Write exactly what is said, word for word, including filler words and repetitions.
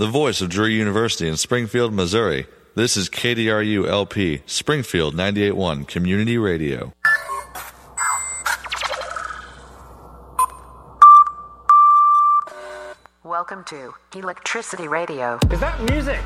the voice of Drew University in Springfield, Missouri. This is K D R U L P, Springfield ninety-eight point one Community Radio. Welcome to Electricity Radio. Is that music?